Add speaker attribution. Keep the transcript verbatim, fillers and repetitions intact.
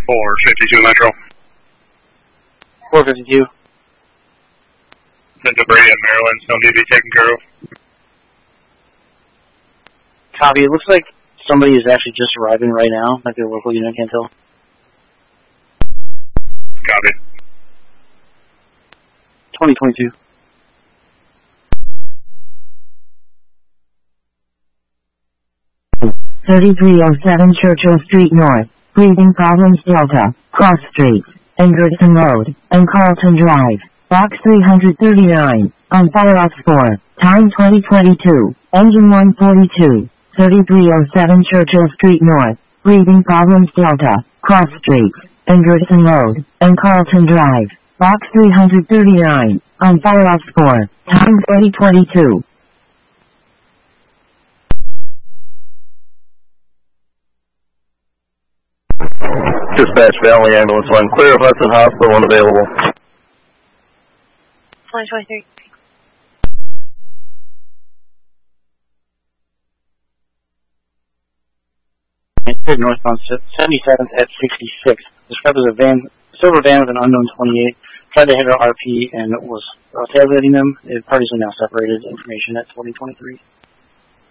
Speaker 1: four fifty-two Metro.
Speaker 2: four fifty-two.
Speaker 1: The debris in Maryland still need to be taken care of.
Speaker 2: Copy. It looks like somebody is actually just arriving right now, like their local unit, I can't tell.
Speaker 1: Copy.
Speaker 2: twenty twenty-two.
Speaker 3: thirty-three oh seven Churchill Street North, breathing problems Delta, Cross Street, Anderson Road, and Carlton Drive, box three thirty-nine, on fire off four, time twenty twenty-two, engine one forty-two, thirty-three oh seven Churchill Street North, breathing problems Delta, Cross Street, Anderson Road, and Carlton Drive, box three thirty-nine, on fire off four, time twenty twenty-two.
Speaker 4: Dispatch Valley Ambulance Line, clear of Hudson Hospital when available.
Speaker 5: twenty twenty-three.
Speaker 2: Northbound seventy-seventh at sixty-six. Described as a van, silver van with an unknown twenty-eight. Tried to hit our R P and was uh, tabulating them. The parties are now separated. Information at twenty twenty-three.